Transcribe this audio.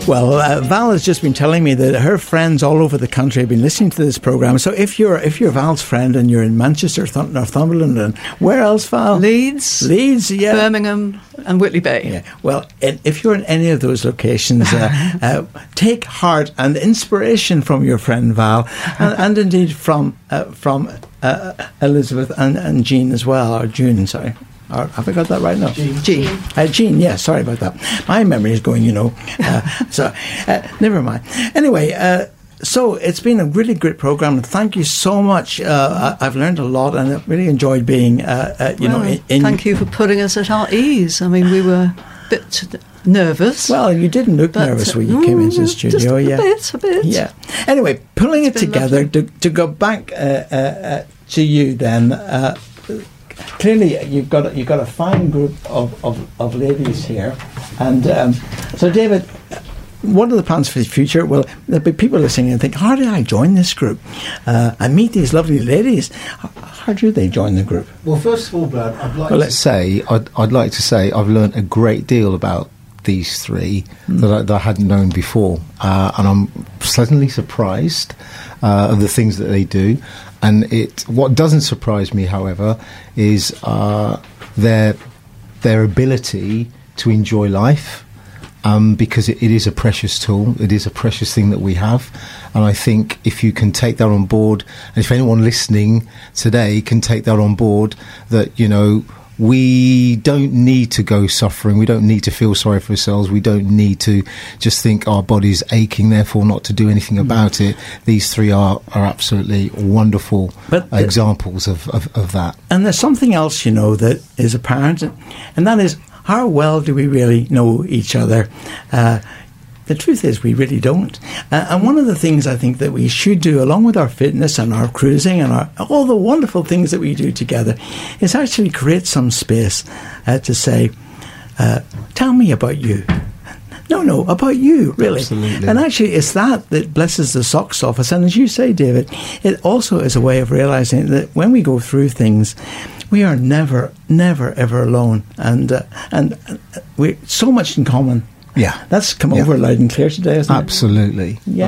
Well, Val has just been telling me that her friends all over the country have been listening to this programme. So if you're Val's friend and you're in Manchester, Northumberland, and where else, Val? Leeds, yeah. Birmingham and Whitley Bay. Yeah. Well, if you're in any of those locations, take heart and inspiration from your friend Val, and indeed from Elizabeth and Jean as well, or June, sorry. Or, have I got that right now? Jean, yeah, sorry about that. My memory is going, never mind. Anyway, so it's been a really great programme. Thank you so much. I've learned a lot, and I really enjoyed being, thank you for putting us at our ease. I mean, we were a bit nervous. Well, you didn't look nervous when you came into the studio. Just a bit. Yeah. Anyway, pulling it together to go back to you then. Clearly, you've got a fine group of ladies here, and so David, what are the plans for the future? Well, there'll be people listening and think, how did I join this group? I meet these lovely ladies. How do they join the group? Well, first of all, Brad, I'd like to say I've learned a great deal about these three that I hadn't known before, and I'm pleasantly surprised of the things that they do. And what doesn't surprise me, however, is their ability to enjoy life, because it is a precious tool. It is a precious thing that we have. And I think if you can take that on board, and if anyone listening today can take that on board, that, we don't need to go suffering. We don't need to feel sorry for ourselves. We don't need to just think our body's aching, therefore not to do anything about it. These three are absolutely wonderful examples of that. And there's something else, that is apparent, and that is, how well do we really know each other? The truth is, we really don't. And one of the things I think that we should do, along with our fitness and our cruising and all the wonderful things that we do together, is actually create some space to say, tell me about you. No, about you, really. Absolutely. And actually, it's that blesses the socks off us. And as you say, David, it also is a way of realising that when we go through things, we are never, ever alone. And we so much in common. Yeah. That's come over loud and clear today, isn't it? Absolutely. Yeah.